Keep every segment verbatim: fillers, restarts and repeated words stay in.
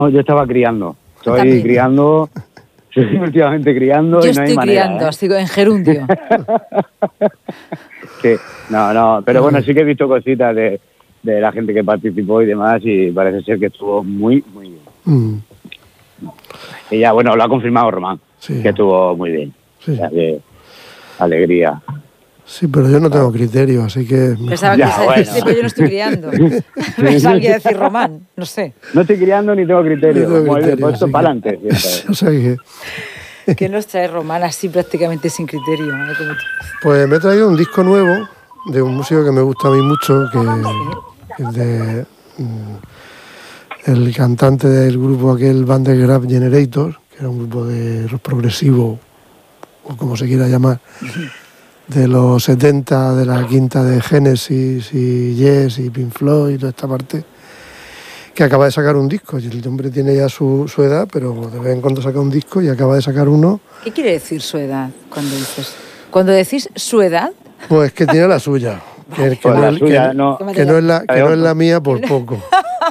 No, yo estaba criando. Estoy También. criando, estoy últimamente criando Yo y no estoy hay manera, criando, ¿eh? estoy en gerundio. Sí, no, no, pero bueno, sí que he visto cositas de, de la gente que participó y demás y parece ser que estuvo muy, muy bien. Mm, Y ya, bueno, lo ha confirmado Román, Sí. que estuvo muy bien. Sí. O sea, que alegría. Sí, pero yo no tengo criterio, así que... mejor. Pensaba que Ya, ibas a decir, bueno. sí, pero yo no estoy criando. Pensaba que iba a decir Román, no sé. No estoy criando ni tengo criterio. No tengo Muy bien, criterio, pues esto así para que- adelante. O sea que... ¿Qué nos trae Román así prácticamente sin criterio? ¿eh? Como tú. Pues me he traído un disco nuevo de un músico que me gusta a mí mucho, que, que es de mm, el cantante del grupo aquel Van der Graaf Generator, que era un grupo de rock progresivo, o como se quiera llamar, de los setenta, de la quinta de Genesis y Yes y Pink Floyd y toda esta parte, que acaba de sacar un disco. Y el hombre tiene ya su, su edad, pero de vez en cuando saca un disco y acaba de sacar uno. ¿Qué quiere decir su edad cuando dices? Cuando decís su edad, Pues que tiene la suya. Que, que Pues no, la es- suya, que- no. que no es la, que no es la mía por poco.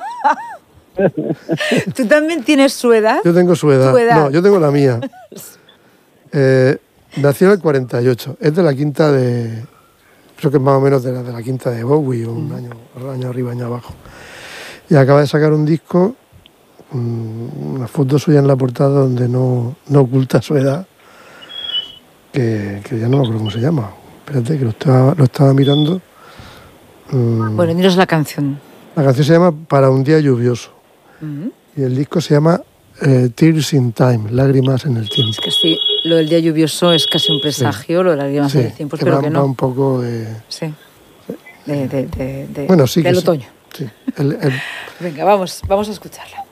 ¿tú también tienes su edad? Yo tengo su edad. Tu edad. No, yo tengo la mía. Eh, nació en el cuarenta y ocho. Es de la quinta de... Creo que es más o menos de la, de la quinta de Bowie, o un año, un año arriba, año abajo. Y acaba de sacar un disco, mm, una foto suya en la portada donde no, no oculta su edad, que, que ya no me acuerdo cómo se llama. Espérate, que lo estaba, lo estaba mirando. Mm, Bueno, dinos la canción. La canción se llama Para un día lluvioso. Mm. Y el disco se llama eh, Tears in Time, Lágrimas en el tiempo. Es que sí, lo del día lluvioso es casi un presagio, lo de las lágrimas del tiempo, que espero va, que va no. un poco de... Sí. De, de, de, de- Bueno, sí del que sí. otoño. Sí. El- el- Venga, vamos, vamos a escucharla.